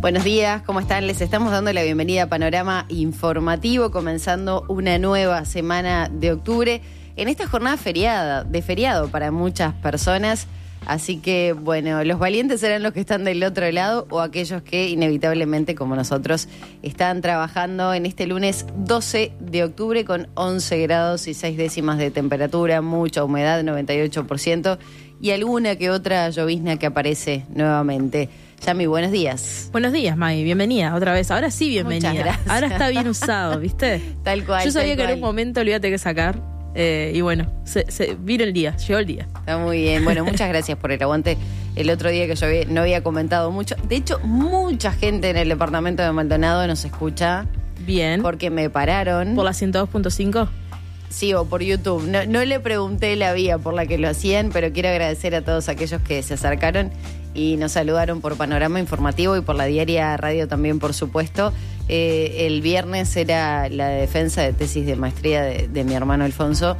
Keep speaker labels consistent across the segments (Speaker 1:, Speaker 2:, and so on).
Speaker 1: Buenos días, ¿cómo están? Les estamos dando la bienvenida a Panorama Informativo, comenzando una nueva semana de octubre en esta jornada de feriado para muchas personas. Así que, bueno, los valientes serán los que están del otro lado o aquellos que inevitablemente, como nosotros, están trabajando en este lunes 12 de octubre con 11 grados y 6 décimas de temperatura, mucha humedad, 98%, y alguna que otra llovizna que aparece nuevamente. Yami, buenos días.
Speaker 2: Buenos días, Maggie, bienvenida otra vez. Ahora sí, bienvenida.
Speaker 1: Muchas gracias.
Speaker 2: Ahora está bien usado, ¿viste?
Speaker 1: Tal cual.
Speaker 2: Yo sabía
Speaker 1: tal
Speaker 2: que
Speaker 1: cual.
Speaker 2: en un momento lo iba a tener que sacar. Y bueno, vino el día, llegó el día.
Speaker 1: Está muy bien. Bueno, muchas gracias por el aguante. El otro día que yo no había comentado mucho. De hecho, mucha gente en el departamento de Maldonado nos escucha.
Speaker 2: Bien.
Speaker 1: Porque me pararon.
Speaker 2: ¿Por la 102.5?
Speaker 1: Sí, o por YouTube. No le pregunté la vía por la que lo hacían, pero quiero agradecer a todos aquellos que se acercaron y nos saludaron por Panorama Informativo y por la Diaria Radio también, por supuesto. El viernes era la defensa de tesis de maestría de mi hermano Alfonso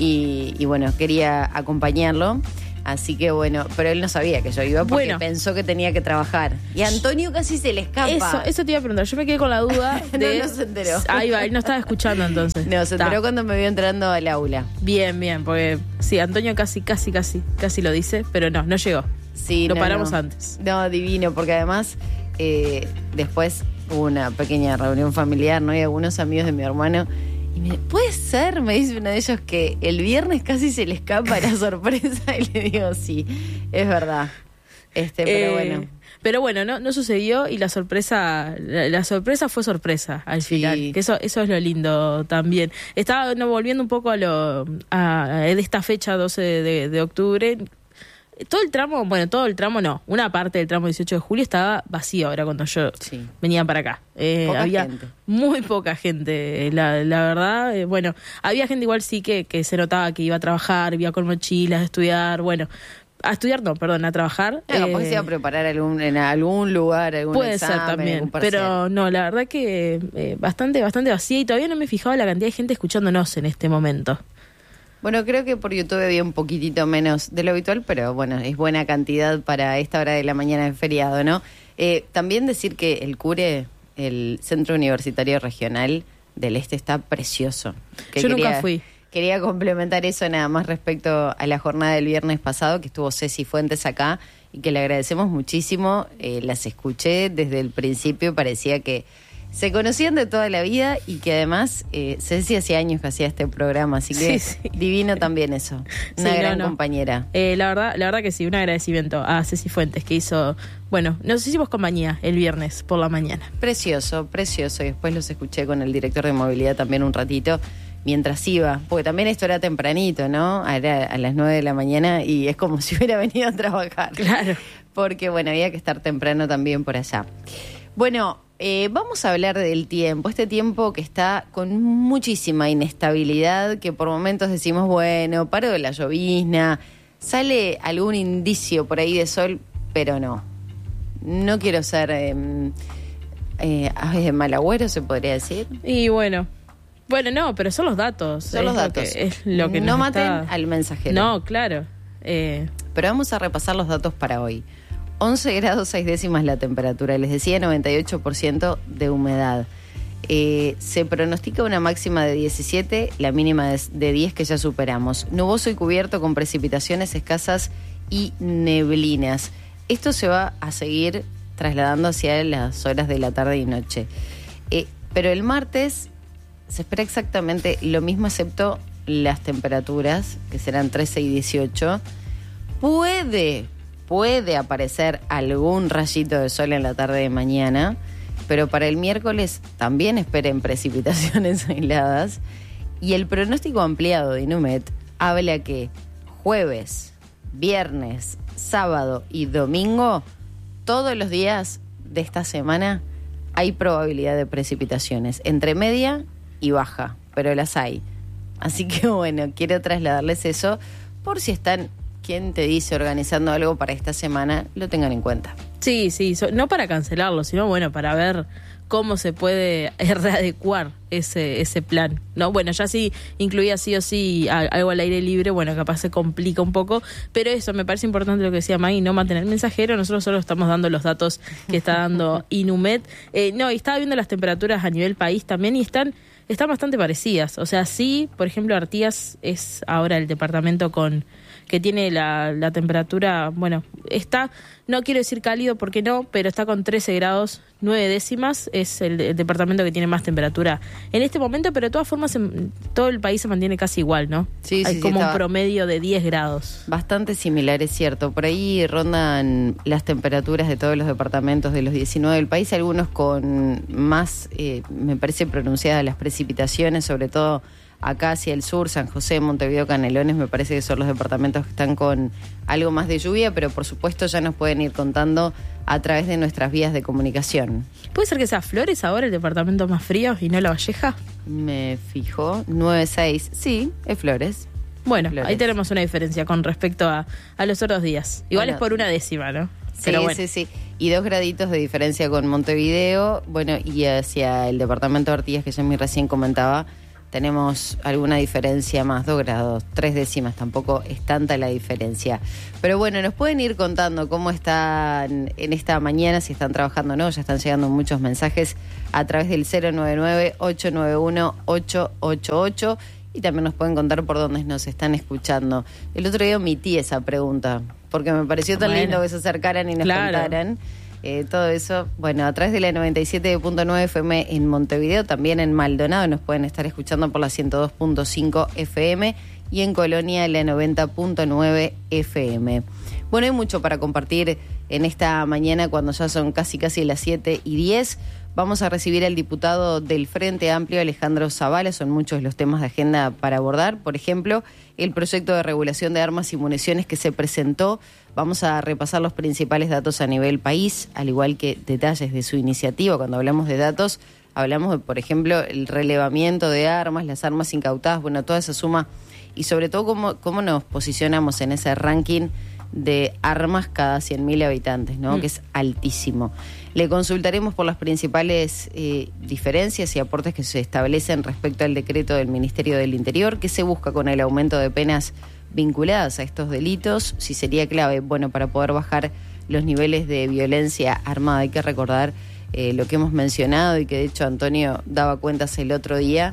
Speaker 1: y bueno, quería acompañarlo. Así que bueno, pero él no sabía que yo iba porque pensó que tenía que trabajar. Y a Antonio casi se le escapa.
Speaker 2: Eso te iba a preguntar. Yo me quedé con la duda de...
Speaker 1: No se enteró.
Speaker 2: Ahí va, él no estaba escuchando entonces.
Speaker 1: No, se enteró cuando me vio entrando al aula.
Speaker 2: Bien, porque sí, Antonio casi lo dice, pero no llegó.
Speaker 1: Sí,
Speaker 2: lo paramos antes.
Speaker 1: No, divino, porque además después hubo una pequeña reunión familiar, ¿no? Y algunos amigos de mi hermano. Y ¿puede ser? Me dice uno de ellos que el viernes casi se le escapa la sorpresa. Y le digo, sí, es verdad. Pero bueno.
Speaker 2: Pero bueno, no sucedió y la sorpresa fue sorpresa al final.
Speaker 1: Sí.
Speaker 2: Que eso es lo lindo también. Estaba volviendo un poco de esta fecha 12 de octubre. Todo el tramo no. Una parte del tramo 18 de julio estaba vacío ahora cuando yo venía para acá. Había gente. Muy poca gente, la verdad. Bueno, había gente igual sí que se notaba que iba a trabajar, iba con mochilas, a estudiar, a trabajar.
Speaker 1: Porque se iba a preparar en algún lugar, algún
Speaker 2: puede
Speaker 1: examen,
Speaker 2: ser también,
Speaker 1: algún parcial.
Speaker 2: pero no, la verdad que bastante vacía y todavía no me fijaba la cantidad de gente escuchándonos en este momento.
Speaker 1: Bueno, creo que por YouTube había un poquitito menos de lo habitual, pero bueno, es buena cantidad para esta hora de la mañana de feriado, ¿no? También decir que el CURE, el Centro Universitario Regional del Este, está precioso.
Speaker 2: Nunca fui.
Speaker 1: Quería complementar eso nada más respecto a la jornada del viernes pasado, que estuvo Ceci Fuentes acá, y que le agradecemos muchísimo. Las escuché desde el principio, parecía que se conocían de toda la vida y que además Ceci hacía años que hacía este programa, así que divino también eso. Una gran compañera.
Speaker 2: La verdad que sí, un agradecimiento a Ceci Fuentes que hizo, nos hicimos compañía el viernes por la mañana.
Speaker 1: Precioso. Y después los escuché con el director de movilidad también un ratito mientras iba, porque también esto era tempranito, ¿no? Era a las 9 de la mañana y es como si hubiera venido a trabajar.
Speaker 2: Claro.
Speaker 1: Porque había que estar temprano también por allá. Bueno, vamos a hablar del tiempo, este tiempo que está con muchísima inestabilidad, que por momentos decimos, paro de la llovizna, sale algún indicio por ahí de sol, pero no. No quiero ser aves de mal agüero, se podría decir.
Speaker 2: Y bueno, no, pero son los datos.
Speaker 1: Son los datos.
Speaker 2: Es lo que
Speaker 1: no maten al mensajero.
Speaker 2: No, claro.
Speaker 1: Pero vamos a repasar los datos para hoy. 11 grados 6 décimas la temperatura, les decía 98% de humedad. Se pronostica una máxima de 17, la mínima de 10 que ya superamos. Nuboso y cubierto con precipitaciones escasas y neblinas. Esto se va a seguir trasladando hacia las horas de la tarde y noche. Pero el martes se espera exactamente lo mismo, excepto las temperaturas, que serán 13 y 18. Puede aparecer algún rayito de sol en la tarde de mañana, pero para el miércoles también esperen precipitaciones aisladas. Y el pronóstico ampliado de Inumet habla que jueves, viernes, sábado y domingo, todos los días de esta semana, hay probabilidad de precipitaciones, entre media y baja, pero las hay. Así que quiero trasladarles eso por si están, ¿quién te dice?, organizando algo para esta semana, lo tengan en cuenta.
Speaker 2: Sí, no para cancelarlo, sino bueno, para ver cómo se puede readecuar ese plan. No, bueno, ya sí incluía sí o sí algo al aire libre, bueno, capaz se complica un poco, pero eso me parece importante lo que decía Maggie, no mantener mensajero, nosotros solo estamos dando los datos que está dando Inumet. Y estaba viendo las temperaturas a nivel país también y están bastante parecidas. O sea, sí, por ejemplo, Artigas es ahora el departamento que tiene la temperatura, bueno, no quiero decir cálido porque no, pero está con 13 grados 9 décimas, es el departamento que tiene más temperatura en este momento, pero de todas formas todo el país se mantiene casi igual, ¿no?
Speaker 1: Sí,
Speaker 2: hay como un promedio de 10 grados. Bastante
Speaker 1: similar, es cierto. Por ahí rondan las temperaturas de todos los departamentos de los 19 del país, algunos con más, me parece, pronunciadas las precipitaciones, sobre todo acá hacia el sur, San José, Montevideo, Canelones, me parece que son los departamentos que están con algo más de lluvia, pero por supuesto ya nos pueden ir contando a través de nuestras vías de comunicación.
Speaker 2: ¿Puede ser que sea Flores ahora el departamento más frío y no La Valleja?
Speaker 1: Me fijo, 9-6, sí, es Flores.
Speaker 2: Bueno,
Speaker 1: Flores.
Speaker 2: Ahí tenemos una diferencia con respecto a los otros días. Igual bueno, es por una décima, ¿no?
Speaker 1: Sí, pero bueno. Sí. Y 2 graditos de diferencia con Montevideo, bueno, y hacia el departamento de Artigas, que Jamie recién comentaba, tenemos alguna diferencia más, 2 grados, 3 décimas, tampoco es tanta la diferencia. Pero bueno, nos pueden ir contando cómo están en esta mañana, si están trabajando o no, ya están llegando muchos mensajes a través del 099-891-888 y también nos pueden contar por dónde nos están escuchando. El otro día omití esa pregunta, porque me pareció tan lindo que se acercaran y nos contaran. Todo eso, bueno, a través de la 97.9 FM en Montevideo, también en Maldonado nos pueden estar escuchando por la 102.5 FM y en Colonia la 90.9 FM. Bueno, hay mucho para compartir en esta mañana cuando ya son casi las 7:10. Vamos a recibir al diputado del Frente Amplio, Alejandro Zavala. Son muchos los temas de agenda para abordar. Por ejemplo, el proyecto de regulación de armas y municiones que se presentó. Vamos a repasar los principales datos a nivel país, al igual que detalles de su iniciativa. Cuando hablamos de datos, hablamos de, por ejemplo, el relevamiento de armas, las armas incautadas, bueno, toda esa suma. Y sobre todo, cómo nos posicionamos en ese ranking de armas cada 100.000 habitantes, ¿no? Que es altísimo. Le consultaremos por las principales diferencias y aportes que se establecen respecto al decreto del Ministerio del Interior, que se busca con el aumento de penas vinculadas a estos delitos, si sería clave, bueno, para poder bajar los niveles de violencia armada. Hay que recordar lo que hemos mencionado y que de hecho Antonio daba cuentas el otro día,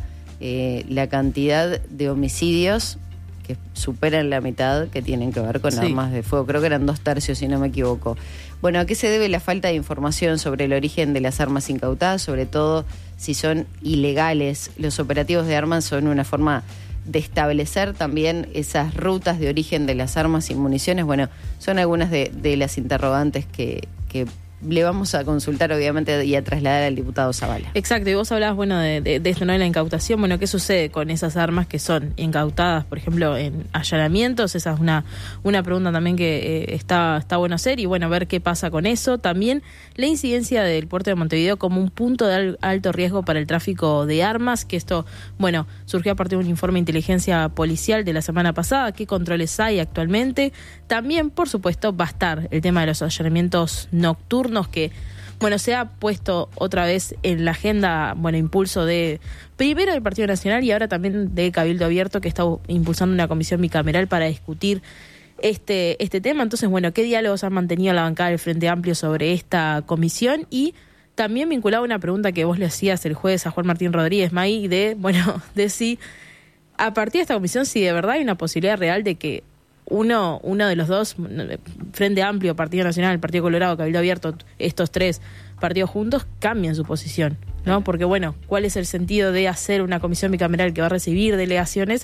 Speaker 1: la cantidad de homicidios que superan la mitad que tienen que ver con armas de fuego. Creo que eran 2/3, si no me equivoco. Bueno, ¿a qué se debe la falta de información sobre el origen de las armas incautadas? Sobre todo si son ilegales. Los operativos de armas son una forma de establecer también esas rutas de origen de las armas y municiones. Bueno, son algunas de las interrogantes que le vamos a consultar, obviamente, y a trasladar al diputado Zavala.
Speaker 2: Exacto, y vos hablabas, bueno, de esto, ¿no? De la incautación. Bueno, ¿qué sucede con esas armas que son incautadas, por ejemplo, en allanamientos? Esa es una pregunta también que está bueno hacer, y bueno, ver qué pasa con eso. También la incidencia del puerto de Montevideo como un punto de alto riesgo para el tráfico de armas, que esto, bueno, surgió a partir de un informe de inteligencia policial de la semana pasada. ¿Qué controles hay actualmente? También, por supuesto, va a estar el tema de los allanamientos nocturnos, que, bueno, se ha puesto otra vez en la agenda, bueno, impulso de primero del Partido Nacional y ahora también de Cabildo Abierto, que está impulsando una comisión bicameral para discutir este tema. Entonces, bueno, ¿qué diálogos han mantenido la bancada del Frente Amplio sobre esta comisión? Y también vinculado a una pregunta que vos le hacías el jueves a Juan Martín Rodríguez, May, de si a partir de esta comisión, si de verdad hay una posibilidad real de que uno de los dos, Frente Amplio, Partido Nacional, Partido Colorado, Cabildo Abierto, estos 3 partidos juntos, cambien su posición, ¿no? Porque, bueno, ¿cuál es el sentido de hacer una comisión bicameral que va a recibir delegaciones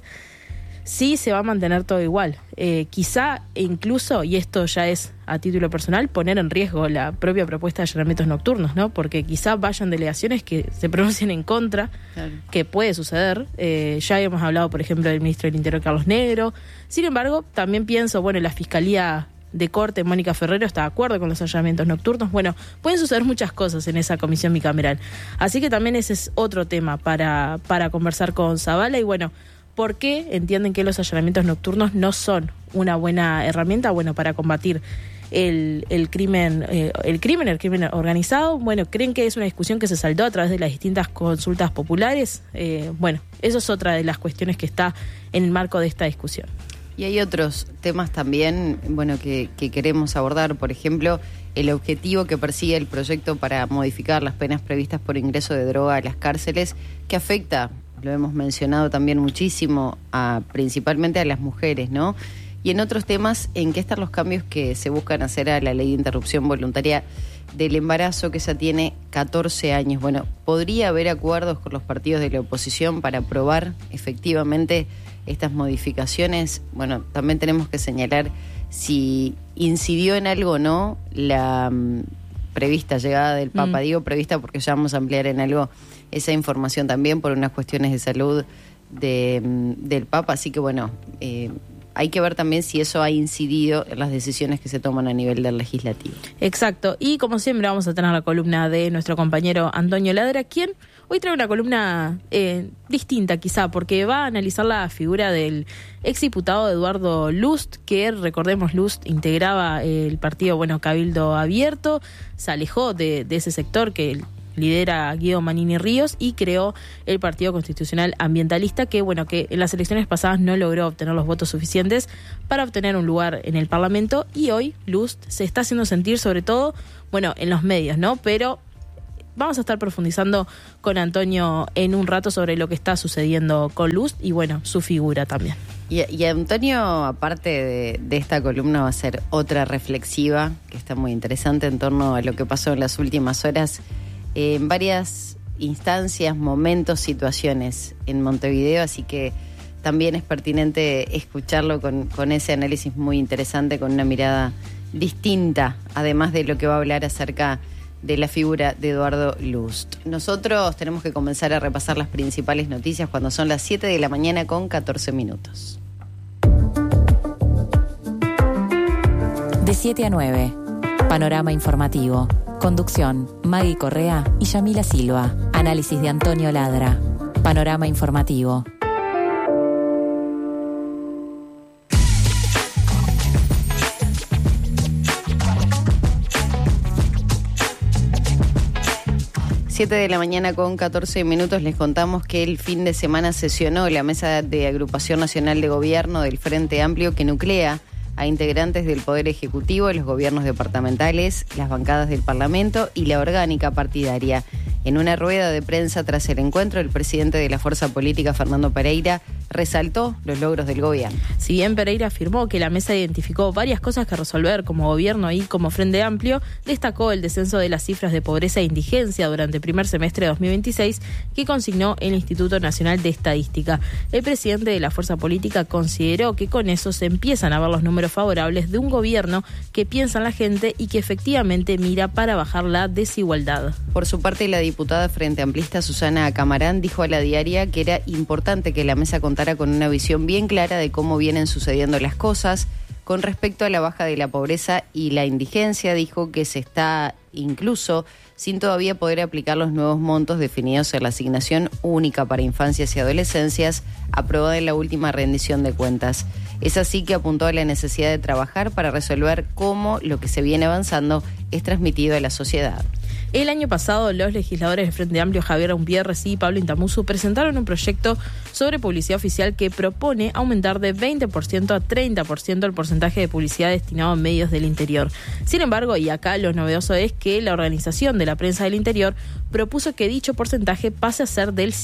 Speaker 2: si se va a mantener todo igual? Quizá incluso, y esto ya es a título personal, poner en riesgo la propia propuesta de allanamientos nocturnos, ¿no? Porque quizá vayan delegaciones que se pronuncien en contra, que puede suceder. Ya hemos hablado, por ejemplo, del ministro del Interior, Carlos Negro. Sin embargo, también pienso, bueno, la Fiscalía de Corte, Mónica Ferrero, está de acuerdo con los allanamientos nocturnos. Bueno, pueden suceder muchas cosas en esa comisión bicameral. Así que también ese es otro tema para conversar con Zavala. Y bueno, ¿por qué entienden que los allanamientos nocturnos no son una buena herramienta, bueno, para combatir el crimen organizado. Bueno, creen que es una discusión que se saldó a través de las distintas consultas populares. Bueno, eso es otra de las cuestiones que está en el marco de esta discusión.
Speaker 1: Y hay otros temas también, bueno, que queremos abordar. Por ejemplo, el objetivo que persigue el proyecto para modificar las penas previstas por ingreso de droga a las cárceles, que afecta, lo hemos mencionado también muchísimo, principalmente a las mujeres, ¿no? Y en otros temas, ¿en qué están los cambios que se buscan hacer a la ley de interrupción voluntaria del embarazo, que ya tiene 14 años? Bueno, ¿podría haber acuerdos con los partidos de la oposición para aprobar efectivamente estas modificaciones? Bueno, también tenemos que señalar si incidió en algo o no la prevista llegada del Papa. Digo prevista porque ya vamos a ampliar en algo esa información también por unas cuestiones de salud del Papa. Así que bueno, hay que ver también si eso ha incidido en las decisiones que se toman a nivel del legislativo.
Speaker 2: Exacto. Y como siempre vamos a tener la columna de nuestro compañero Antonio Ladra, quien hoy trae una columna distinta quizá, porque va a analizar la figura del exdiputado Eduardo Lust, que recordemos Lust integraba el partido Cabildo Abierto, se alejó de ese sector que lidera Guido Manini Ríos y creó el Partido Constitucional Ambientalista, que en las elecciones pasadas no logró obtener los votos suficientes para obtener un lugar en el Parlamento, y hoy Lust se está haciendo sentir sobre todo, en los medios, ¿no? Pero vamos a estar profundizando con Antonio en un rato sobre lo que está sucediendo con Lust y su figura también.
Speaker 1: Y Antonio, aparte de esta columna, va a ser otra reflexiva que está muy interesante en torno a lo que pasó en las últimas horas en varias instancias, momentos, situaciones en Montevideo, así que también es pertinente escucharlo con ese análisis muy interesante, con una mirada distinta, además de lo que va a hablar acerca de la figura de Eduardo Lust. Nosotros tenemos que comenzar a repasar las principales noticias cuando son las 7 de la mañana con 14 minutos.
Speaker 3: De 7 a 9, Panorama Informativo. Conducción, Maggie Correa y Yamila Silva. Análisis de Antonio Ladra. Panorama Informativo.
Speaker 1: Siete de la mañana con 14 minutos. Les contamos que el fin de semana sesionó la Mesa de Agrupación Nacional de Gobierno del Frente Amplio, que nuclea a integrantes del Poder Ejecutivo, los gobiernos departamentales, las bancadas del Parlamento y la orgánica partidaria. En una rueda de prensa tras el encuentro, el presidente de la fuerza política, Fernando Pereira, resaltó los logros del gobierno.
Speaker 2: Si bien Pereira afirmó que la mesa identificó varias cosas que resolver como gobierno y como Frente Amplio, destacó el descenso de las cifras de pobreza e indigencia durante el primer semestre de 2026 que consignó el Instituto Nacional de Estadística. El presidente de la fuerza política consideró que con eso se empiezan a ver los números favorables de un gobierno que piensa en la gente y que efectivamente mira para bajar la desigualdad.
Speaker 1: Por su parte, la diputada frente amplista Susana Camarán dijo a La Diaria que era importante que la mesa contara con una visión bien clara de cómo vienen sucediendo las cosas. Con respecto a la baja de la pobreza y la indigencia, dijo que se está incluso sin todavía poder aplicar los nuevos montos definidos en la asignación única para infancias y adolescencias aprobada en la última rendición de cuentas. Es así que apuntó a la necesidad de trabajar para resolver cómo lo que se viene avanzando es transmitido a la sociedad.
Speaker 2: El año pasado, los legisladores del Frente Amplio, Javier Gutiérrez y Pablo Intamuso, presentaron un proyecto sobre publicidad oficial que propone aumentar de 20% a 30% el porcentaje de publicidad destinado a medios del interior. Sin embargo, y acá lo novedoso es que la Organización de la Prensa del Interior propuso que dicho porcentaje pase a ser del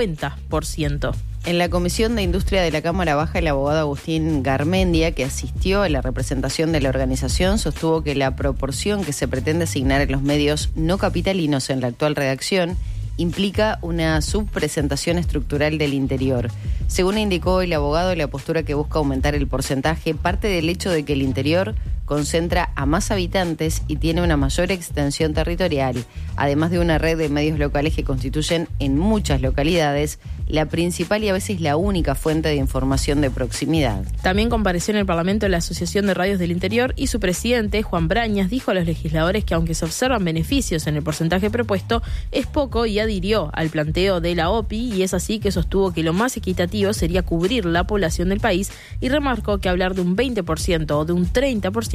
Speaker 2: 50%.
Speaker 1: En la Comisión de Industria de la Cámara Baja, el abogado Agustín Garmendia, que asistió a la representación de la organización, sostuvo que la proporción que se pretende asignar en los medios no capitalinos en la actual redacción implica una subpresentación estructural del interior. Según indicó el abogado, la postura que busca aumentar el porcentaje parte del hecho de que el interior concentra a más habitantes y tiene una mayor extensión territorial, además de una red de medios locales que constituyen en muchas localidades la principal y a veces la única fuente de información de proximidad.
Speaker 2: También compareció en el Parlamento la Asociación de Radios del Interior y su presidente, Juan Brañas, dijo a los legisladores que aunque se observan beneficios en el porcentaje propuesto, es poco y adhirió al planteo de la OPI, y es así que sostuvo que lo más equitativo sería cubrir la población del país y remarcó que hablar de un 20% o de un 30%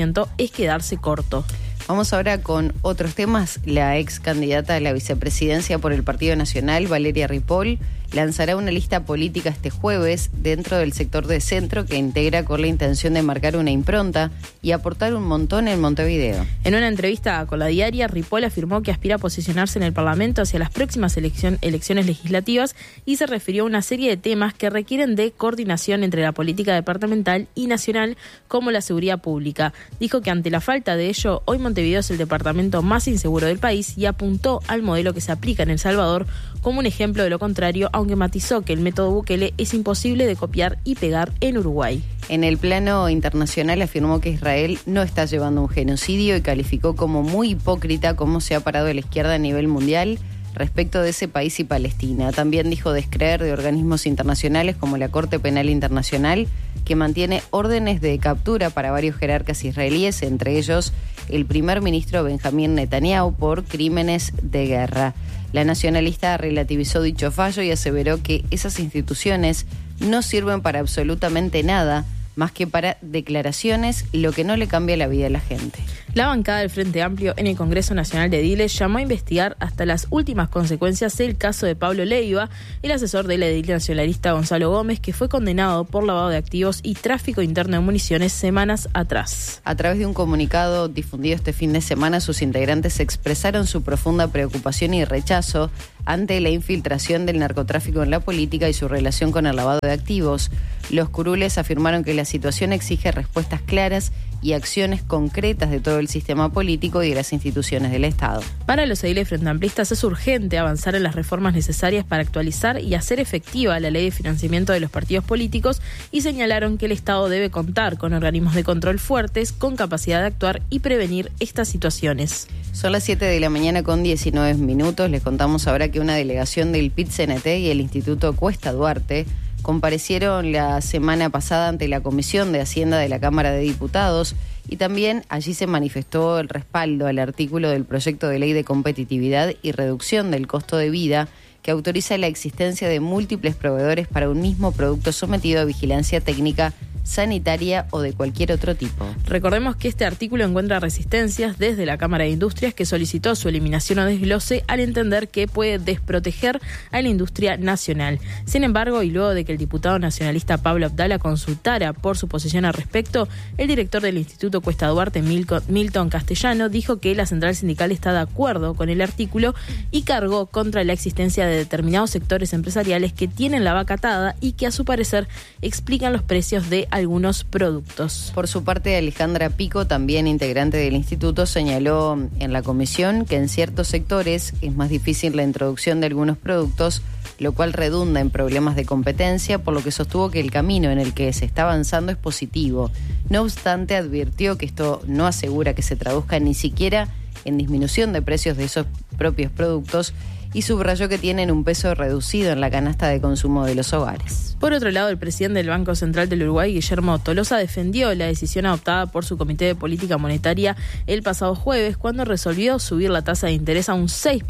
Speaker 2: 50% es quedarse corto.
Speaker 1: Vamos ahora con otros temas. La ex candidata a la vicepresidencia por el Partido Nacional, Valeria Ripoll, lanzará una lista política este jueves dentro del sector de centro que integra con la intención de marcar una impronta y aportar un montón en Montevideo.
Speaker 2: En una entrevista con La Diaria, Ripoll afirmó que aspira a posicionarse en el Parlamento hacia las próximas elecciones legislativas y se refirió a una serie de temas que requieren de coordinación entre la política departamental y nacional, como la seguridad pública. Dijo que ante la falta de ello, hoy Montevideo es el departamento más inseguro del país y apuntó al modelo que se aplica en El Salvador como un ejemplo de lo contrario, aunque matizó que el método Bukele es imposible de copiar y pegar en Uruguay.
Speaker 1: En el plano internacional afirmó que Israel no está llevando un genocidio y calificó como muy hipócrita cómo se ha parado la izquierda a nivel mundial respecto de ese país y Palestina. También dijo descreer de organismos internacionales como la Corte Penal Internacional, que mantiene órdenes de captura para varios jerarcas israelíes, entre ellos el primer ministro Benjamín Netanyahu, por crímenes de guerra. La nacionalista relativizó dicho fallo y aseveró que esas instituciones no sirven para absolutamente nada, más que para declaraciones, lo que no le cambia la vida a la gente.
Speaker 2: La bancada del Frente Amplio en el Congreso Nacional de Ediles llamó a investigar hasta las últimas consecuencias el caso de Pablo Leiva, el asesor del edil nacionalista Gonzalo Gómez, que fue condenado por lavado de activos y tráfico interno de municiones semanas atrás.
Speaker 1: A través de un comunicado difundido este fin de semana, sus integrantes expresaron su profunda preocupación y rechazo ante la infiltración del narcotráfico en la política y su relación con el lavado de activos. Los curules afirmaron que la situación exige respuestas claras y acciones concretas de todo el sistema político y de las instituciones del Estado.
Speaker 2: Para los ediles frenteamplistas es urgente avanzar en las reformas necesarias para actualizar y hacer efectiva la ley de financiamiento de los partidos políticos y señalaron que el Estado debe contar con organismos de control fuertes con capacidad de actuar y prevenir estas situaciones.
Speaker 1: Son las 7 de la mañana con 19 minutos. Les contamos ahora que una delegación del PIT-CNT y el Instituto Cuesta Duarte comparecieron la semana pasada ante la Comisión de Hacienda de la Cámara de Diputados y también allí se manifestó el respaldo al artículo del proyecto de ley de competitividad y reducción del costo de vida que autoriza la existencia de múltiples proveedores para un mismo producto sometido a vigilancia técnica, sanitaria o de cualquier otro tipo.
Speaker 2: Recordemos que este artículo encuentra resistencias desde la Cámara de Industrias, que solicitó su eliminación o desglose al entender que puede desproteger a la industria nacional. Sin embargo, y luego de que el diputado nacionalista Pablo Abdala consultara por su posición al respecto, el director del Instituto Cuesta Duarte, Milton Castellano, dijo que la central sindical está de acuerdo con el artículo y cargó contra la existencia de determinados sectores empresariales que tienen la vaca atada y que a su parecer explican los precios de algunos productos.
Speaker 1: Por su parte, Alejandra Pico, también integrante del instituto, señaló en la comisión que en ciertos sectores es más difícil la introducción de algunos productos, lo cual redunda en problemas de competencia, por lo que sostuvo que el camino en el que se está avanzando es positivo. No obstante, advirtió que esto no asegura que se traduzca ni siquiera en disminución de precios de esos propios productos y subrayó que tienen un peso reducido en la canasta de consumo de los hogares.
Speaker 2: Por otro lado, el presidente del Banco Central del Uruguay, Guillermo Tolosa, defendió la decisión adoptada por su Comité de Política Monetaria el pasado jueves, cuando resolvió subir la tasa de interés a un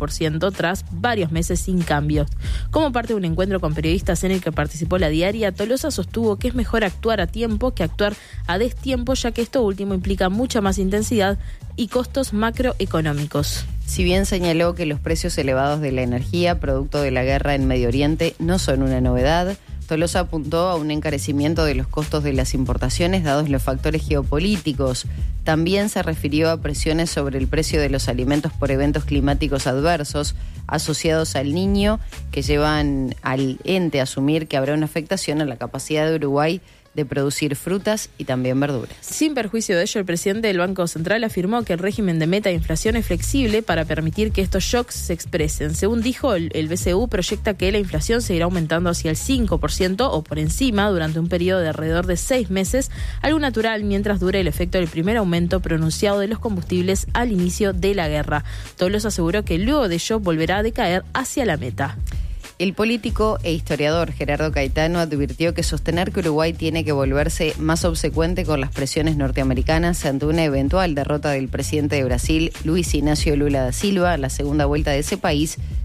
Speaker 2: 6% tras varios meses sin cambios. Como parte de un encuentro con periodistas en el que participó La Diaria, Tolosa sostuvo que es mejor actuar a tiempo que actuar a destiempo, ya que esto último implica mucha más intensidad y costos macroeconómicos.
Speaker 1: Si bien señaló que los precios elevados de la energía, producto de la guerra en Medio Oriente, no son una novedad, Tolosa apuntó a un encarecimiento de los costos de las importaciones dados los factores geopolíticos. También se refirió a presiones sobre el precio de los alimentos por eventos climáticos adversos asociados al Niño, que llevan al ente a asumir que habrá una afectación en la capacidad de Uruguay de producir frutas y también verduras.
Speaker 2: Sin perjuicio de ello, el presidente del Banco Central afirmó que el régimen de meta de inflación es flexible para permitir que estos shocks se expresen. Según dijo, el BCU proyecta que la inflación seguirá aumentando hacia el 5% o por encima durante un periodo de alrededor de 6 meses, algo natural mientras dure el efecto del primer aumento pronunciado de los combustibles al inicio de la guerra. Tolosa aseguró que luego de ello volverá a decaer hacia la meta.
Speaker 1: El político e historiador Gerardo Caetano advirtió que sostener que Uruguay tiene que volverse más obsecuente con las presiones norteamericanas ante una eventual derrota del presidente de Brasil, Luis Ignacio Lula da Silva, en la segunda vuelta de ese país,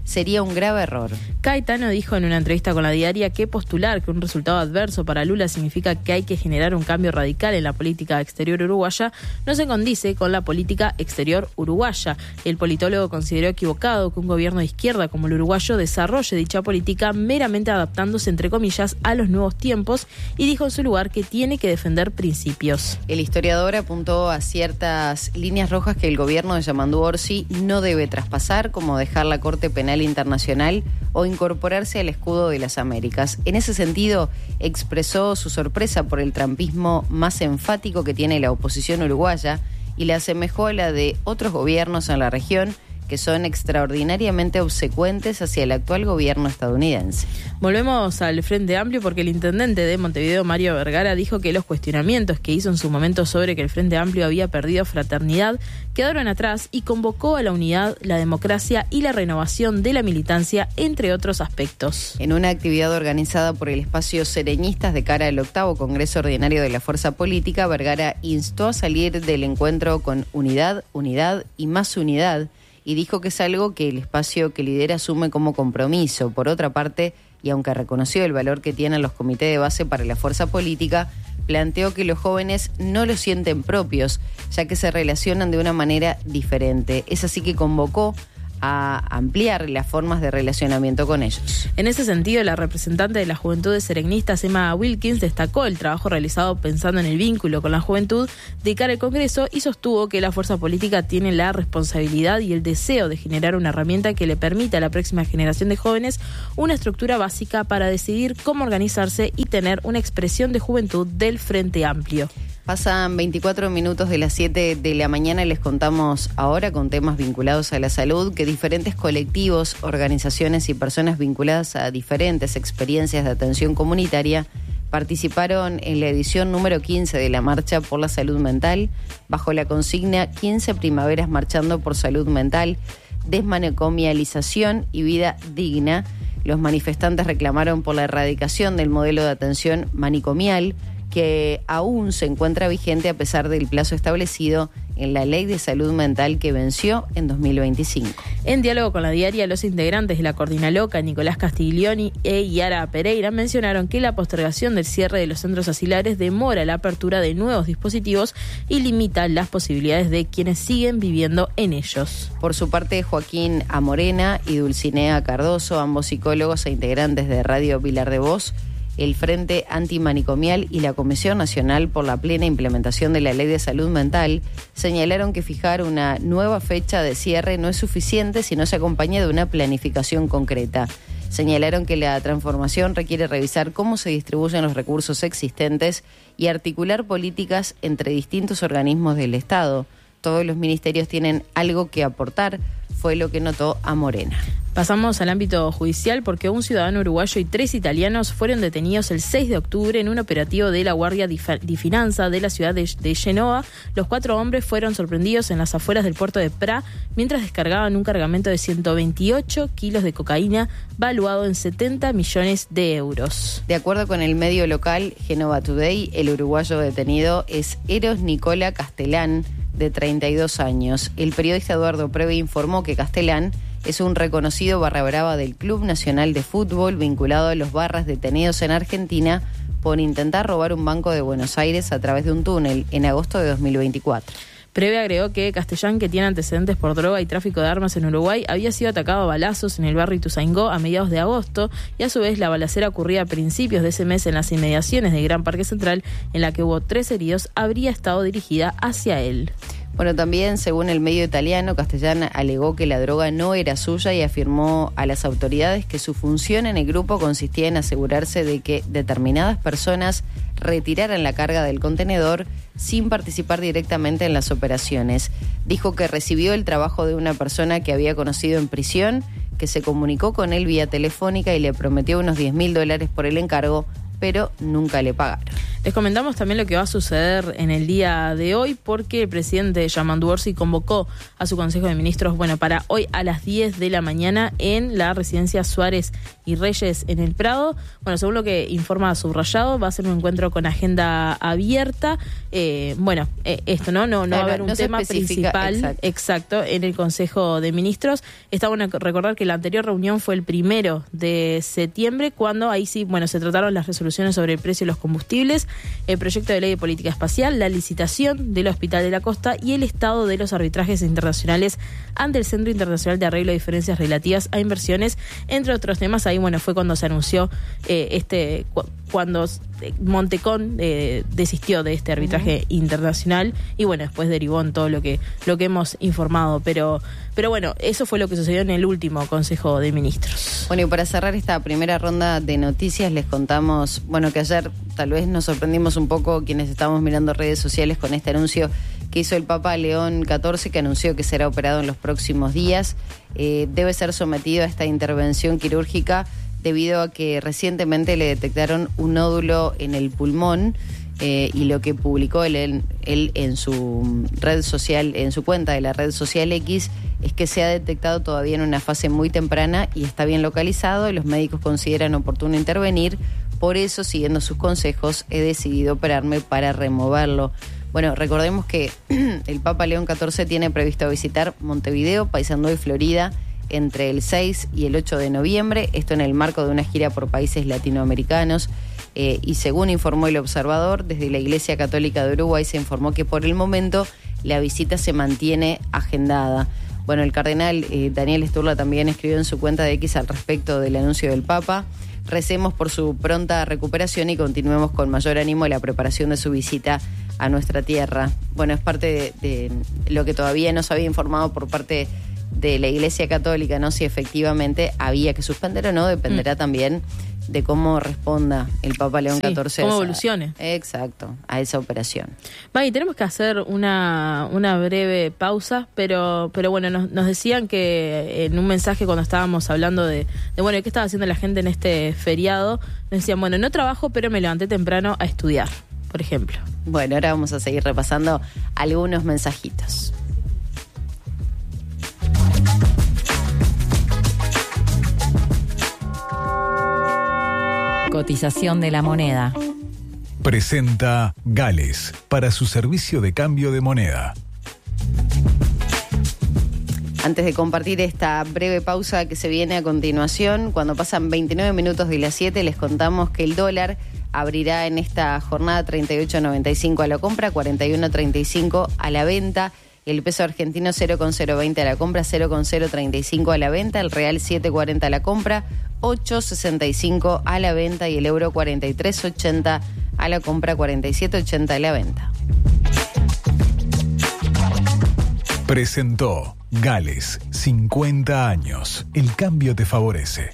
Speaker 1: sería un grave error.
Speaker 2: Caetano dijo en una entrevista con La Diaria que postular que un resultado adverso para Lula significa que hay que generar un cambio radical en la política exterior uruguaya no se condice con la política exterior uruguaya. El politólogo consideró equivocado que un gobierno de izquierda como el uruguayo desarrolle dicha política meramente adaptándose, entre comillas, a los nuevos tiempos, y dijo en su lugar que tiene que defender principios.
Speaker 1: El historiador apuntó a ciertas líneas rojas que el gobierno de Yamandu Orsi no debe traspasar, como dejar la Corte Penal Internacional o incorporarse al escudo de las Américas. En ese sentido, expresó su sorpresa por el trumpismo más enfático que tiene la oposición uruguaya y la asemejó a la de otros gobiernos en la región que son extraordinariamente obsecuentes hacia el actual gobierno estadounidense.
Speaker 2: Volvemos al Frente Amplio porque el intendente de Montevideo, Mario Vergara, dijo que los cuestionamientos que hizo en su momento sobre que el Frente Amplio había perdido fraternidad quedaron atrás y convocó a la unidad, la democracia y la renovación de la militancia, entre otros aspectos.
Speaker 1: En una actividad organizada por el espacio Sereñistas de cara al 8º Congreso Ordinario de la Fuerza Política, Vergara instó a salir del encuentro con unidad, unidad y más unidad, y dijo que es algo que el espacio que lidera asume como compromiso. Por otra parte, y aunque reconoció el valor que tienen los comités de base para la fuerza política, planteó que los jóvenes no lo sienten propios, ya que se relacionan de una manera diferente. Es así que convocó a ampliar las formas de relacionamiento con ellos.
Speaker 2: En ese sentido, la representante de las Juventudes Sereñistas, Emma Wilkins, destacó el trabajo realizado pensando en el vínculo con la juventud de cara al Congreso y sostuvo que la fuerza política tiene la responsabilidad y el deseo de generar una herramienta que le permita a la próxima generación de jóvenes una estructura básica para decidir cómo organizarse y tener una expresión de juventud del Frente Amplio.
Speaker 1: Pasan 24 minutos de las 7 de la mañana y les contamos ahora, con temas vinculados a la salud, que diferentes colectivos, organizaciones y personas vinculadas a diferentes experiencias de atención comunitaria participaron en la edición número 15 de la Marcha por la Salud Mental, bajo la consigna 15 primaveras marchando por salud mental, desmanicomialización y vida digna. Los manifestantes reclamaron por la erradicación del modelo de atención manicomial, que aún se encuentra vigente a pesar del plazo establecido en la Ley de Salud Mental que venció en 2025.
Speaker 2: En diálogo con La Diaria, los integrantes de la Coordinaloca, Nicolás Castiglioni e Yara Pereira, mencionaron que la postergación del cierre de los centros asilares demora la apertura de nuevos dispositivos y limita las posibilidades de quienes siguen viviendo en ellos.
Speaker 1: Por su parte, Joaquín Amorena y Dulcinea Cardoso, ambos psicólogos e integrantes de Radio Pilar de Voz, el Frente Antimanicomial y la Comisión Nacional por la Plena Implementación de la Ley de Salud Mental, señalaron que fijar una nueva fecha de cierre no es suficiente si no se acompaña de una planificación concreta. Señalaron que la transformación requiere revisar cómo se distribuyen los recursos existentes y articular políticas entre distintos organismos del Estado. Todos los ministerios tienen algo que aportar, fue lo que notó Amorena.
Speaker 2: Pasamos al ámbito judicial porque un ciudadano uruguayo y 3 italianos fueron detenidos el 6 de octubre en un operativo de la Guardia di Finanza de la ciudad de Genoa. Los 4 hombres fueron sorprendidos en las afueras del puerto de Pra mientras descargaban un cargamento de 128 kilos de cocaína valuado en 70 millones de euros.
Speaker 1: De acuerdo con el medio local Genova Today, el uruguayo detenido es Eros Nicola Castellán, de 32 años. El periodista Eduardo Preve informó que Castellán es un reconocido barra brava del Club Nacional de Fútbol vinculado a los barras detenidos en Argentina por intentar robar un banco de Buenos Aires a través de un túnel en agosto de 2024.
Speaker 2: Preve agregó que Castellán, que tiene antecedentes por droga y tráfico de armas en Uruguay, había sido atacado a balazos en el barrio Ituzaingó a mediados de agosto y a su vez la balacera ocurrida a principios de ese mes en las inmediaciones del Gran Parque Central, en la que hubo 3 heridos, habría estado dirigida hacia él.
Speaker 1: Bueno, también, según el medio italiano, Castellán alegó que la droga no era suya y afirmó a las autoridades que su función en el grupo consistía en asegurarse de que determinadas personas retiraran la carga del contenedor sin participar directamente en las operaciones. Dijo que recibió el trabajo de una persona que había conocido en prisión, que se comunicó con él vía telefónica y le prometió unos $10.000 por el encargo, pero nunca le pagaron.
Speaker 2: Les comentamos también lo que va a suceder en el día de hoy, porque el presidente Yamandu Orsi convocó a su Consejo de Ministros, para hoy a las 10 de la mañana en la residencia Suárez y Reyes en el Prado. Según lo que informa Subrayado, va a ser un encuentro con agenda abierta. Esto, no va a haber un tema principal exacto en el Consejo de Ministros. Está bueno recordar que la anterior reunión fue el 1 de septiembre, cuando ahí sí, se trataron las resoluciones sobre el precio de los combustibles, el proyecto de ley de política espacial, la licitación del Hospital de la Costa y el estado de los arbitrajes internacionales ante el Centro Internacional de Arreglo de Diferencias Relativas a Inversiones, entre otros temas. Ahí, fue cuando se anunció cuando Montecón desistió de este arbitraje internacional y después derivó en todo lo que hemos informado, pero eso fue lo que sucedió en el último Consejo de Ministros.
Speaker 1: Y para cerrar esta primera ronda de noticias, les contamos, que ayer tal vez nos sorprendimos un poco quienes estábamos mirando redes sociales con este anuncio que hizo el Papa León XIV, que anunció que será operado en los próximos días. Debe ser sometido a esta intervención quirúrgica debido a que recientemente le detectaron un nódulo en el pulmón, y lo que publicó él en su red social, en su cuenta de la red social X, es que se ha detectado todavía en una fase muy temprana y está bien localizado, y los médicos consideran oportuno intervenir. Por eso, siguiendo sus consejos, he decidido operarme para removerlo. Recordemos que el Papa León XIV tiene previsto visitar Montevideo, Paysandú y Florida entre el 6 y el 8 de noviembre, esto en el marco de una gira por países latinoamericanos. Y según informó El Observador, desde la Iglesia Católica de Uruguay se informó que por el momento la visita se mantiene agendada. El cardenal Daniel Sturla también escribió en su cuenta de X al respecto del anuncio del Papa: recemos por su pronta recuperación y continuemos con mayor ánimo la preparación de su visita a nuestra tierra. Es parte de lo que todavía no se había informado por parte de la Iglesia Católica, ¿no? Si efectivamente había que suspender o no, dependerá también de cómo responda el Papa León XIV.
Speaker 2: Cómo evolucione.
Speaker 1: Exacto, a esa operación.
Speaker 2: Maggie, tenemos que hacer una breve pausa, pero nos decían que en un mensaje cuando estábamos hablando de qué estaba haciendo la gente en este feriado, nos decían, no trabajo, pero me levanté temprano a estudiar, por ejemplo.
Speaker 1: Ahora vamos a seguir repasando algunos mensajitos.
Speaker 3: Cotización de la moneda.
Speaker 4: Presenta Gales para su servicio de cambio de moneda.
Speaker 1: Antes de compartir esta breve pausa que se viene a continuación, cuando pasan 29 minutos de las 7, les contamos que el dólar abrirá en esta jornada 38.95 a la compra, 41.35 a la venta. El peso argentino 0,020 a la compra, 0,035 a la venta. El real 7,40 a la compra, 8,65 a la venta. Y el euro 43,80 a la compra, 47,80 a la venta.
Speaker 4: Presentó Gales, 50 años. El cambio te favorece.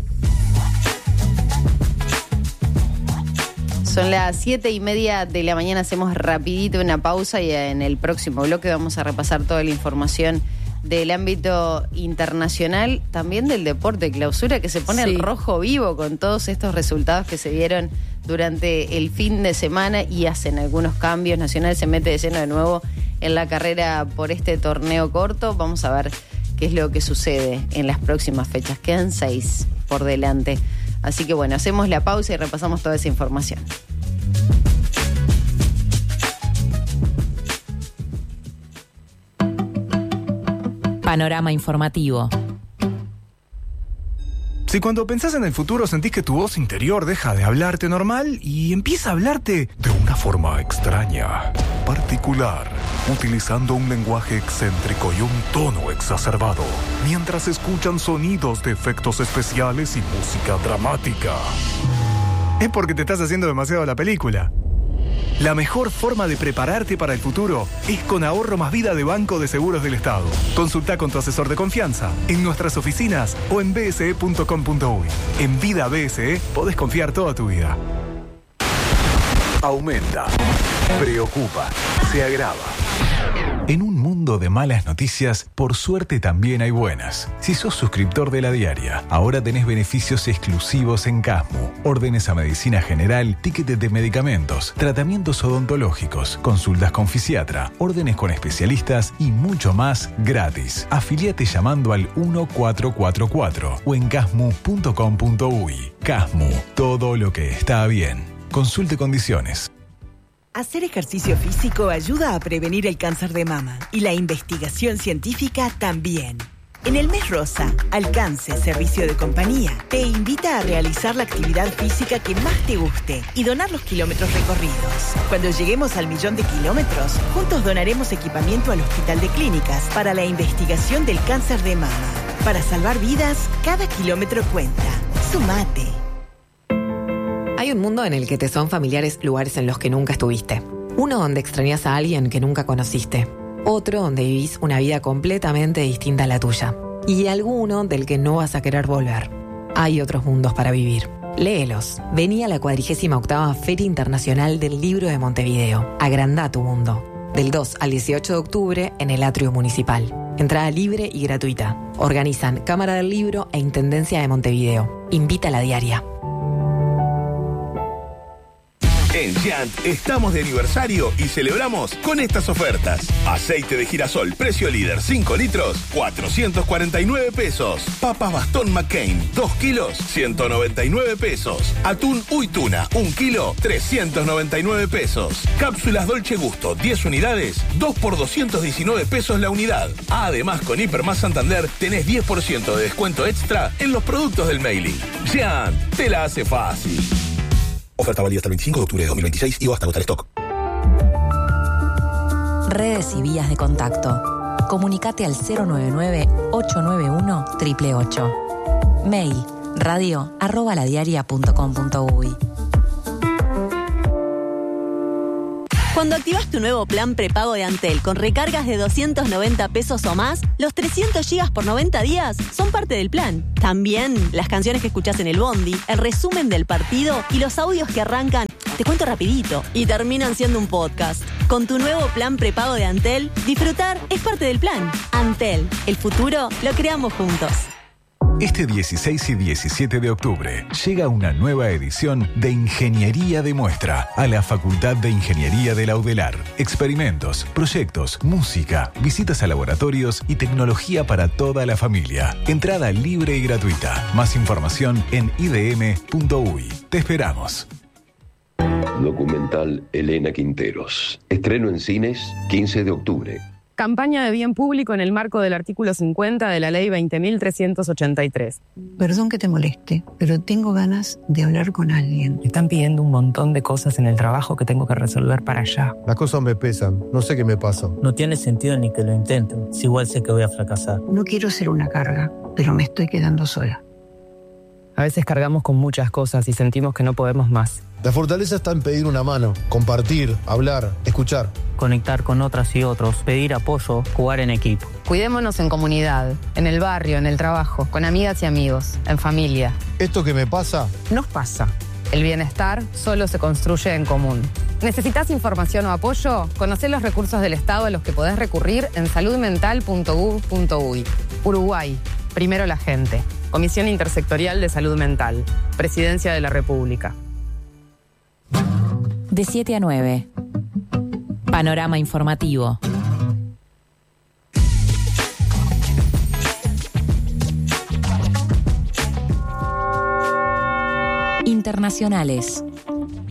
Speaker 1: Son las 7:30 de la mañana, hacemos rapidito una pausa y en el próximo bloque vamos a repasar toda la información del ámbito internacional, también del deporte, Clausura, que se pone el rojo vivo con todos estos resultados que se dieron durante el fin de semana y hacen algunos cambios. Nacional se mete de lleno de nuevo en la carrera por este torneo corto. Vamos a ver qué es lo que sucede en las próximas fechas. Quedan 6 por delante. Así que hacemos la pausa y repasamos toda esa información.
Speaker 3: Panorama informativo.
Speaker 5: Si cuando pensás en el futuro sentís que tu voz interior deja de hablarte normal y empieza a hablarte de una forma extraña, particular, utilizando un lenguaje excéntrico y un tono exacerbado, mientras escuchan sonidos de efectos especiales y música dramática, es porque te estás haciendo demasiado la película. La mejor forma de prepararte para el futuro es con Ahorro Más Vida de Banco de Seguros del Estado. Consulta con tu asesor de confianza en nuestras oficinas o en bse.com.uy. En Vida BSE podés confiar toda tu vida.
Speaker 4: Aumenta, preocupa, se agrava. En un mundo mundo de malas noticias, por suerte también hay buenas. Si sos suscriptor de La Diaria, ahora tenés beneficios exclusivos en Casmu. Órdenes a medicina general, tickets de medicamentos, tratamientos odontológicos, consultas con fisiatra, órdenes con especialistas y mucho más gratis. Afiliate llamando al 1444 o en casmu.com.uy. Casmu, todo lo que está bien. Consulte condiciones.
Speaker 6: Hacer ejercicio físico ayuda a prevenir el cáncer de mama y la investigación científica también. En el mes rosa, Alcance Servicio de Compañía te invita a realizar la actividad física que más te guste y donar los kilómetros recorridos. Cuando lleguemos al 1.000.000 de kilómetros, juntos donaremos equipamiento al Hospital de Clínicas para la investigación del cáncer de mama. Para salvar vidas, cada kilómetro cuenta. Sumate.
Speaker 7: Hay un mundo en el que te son familiares lugares en los que nunca estuviste. Uno donde extrañas a alguien que nunca conociste. Otro donde vivís una vida completamente distinta a la tuya. Y alguno del que no vas a querer volver. Hay otros mundos para vivir. Léelos. Vení a la 48ª Feria Internacional del Libro de Montevideo. Agrandá tu mundo. Del 2 al 18 de octubre en el Atrio Municipal. Entrada libre y gratuita. Organizan Cámara del Libro e Intendencia de Montevideo. Invita a La Diaria.
Speaker 8: En Giant estamos de aniversario y celebramos con estas ofertas. Aceite de girasol, precio líder, 5 litros, 449 pesos. Papas Bastón McCain, 2 kilos, 199 pesos. Atún Uituna, 1 kilo, 399 pesos. Cápsulas Dolce Gusto, 10 unidades, 2 por 219 pesos la unidad. Además, con Hipermás Santander tenés 10% de descuento extra en los productos del mailing. Giant, te la hace fácil. Oferta válida hasta el 25 de octubre de 2026 y o hasta agotar stock.
Speaker 3: Redes y vías de contacto. Comunicate al 099-891-888. Mail radio@ladiaria.com.uy.
Speaker 9: Cuando activas tu nuevo plan prepago de Antel con recargas de 290 pesos o más, los 300 gigas por 90 días son parte del plan. También las canciones que escuchás en el bondi, el resumen del partido y los audios que arrancan, te cuento rapidito, y terminan siendo un podcast. Con tu nuevo plan prepago de Antel, disfrutar es parte del plan. Antel, el futuro lo creamos juntos.
Speaker 4: Este 16 y 17 de octubre llega una nueva edición de Ingeniería de Muestra a la Facultad de Ingeniería de la UDELAR. Experimentos, proyectos, música, visitas a laboratorios y tecnología para toda la familia. Entrada libre y gratuita. Más información en idm.uy. Te esperamos.
Speaker 10: Documental Elena Quinteros. Estreno en cines 15 de octubre.
Speaker 11: Campaña de bien público en el marco del artículo 50 de la Ley 20.383.
Speaker 12: Perdón que te moleste, pero tengo ganas de hablar con alguien.
Speaker 13: Me están pidiendo un montón de cosas en el trabajo que tengo que resolver para allá.
Speaker 14: Las cosas me pesan, no sé qué me pasa.
Speaker 15: No tiene sentido ni que lo intenten, si igual sé que voy a fracasar.
Speaker 12: No quiero ser una carga, pero me estoy quedando sola.
Speaker 13: A veces cargamos con muchas cosas y sentimos que no podemos más.
Speaker 14: La fortaleza está en pedir una mano, compartir, hablar, escuchar.
Speaker 15: Conectar con otras y otros, pedir apoyo, jugar en equipo.
Speaker 11: Cuidémonos en comunidad, en el barrio, en el trabajo, con amigas y amigos, en familia.
Speaker 14: Esto que me pasa,
Speaker 11: nos pasa. El bienestar solo se construye en común. ¿Necesitas información o apoyo? Conocé los recursos del Estado a los que podés recurrir en saludmental.gov.uy. Uruguay, primero la gente. Comisión Intersectorial de Salud Mental. Presidencia de la República.
Speaker 3: De 7 a 9. Panorama informativo. Internacionales.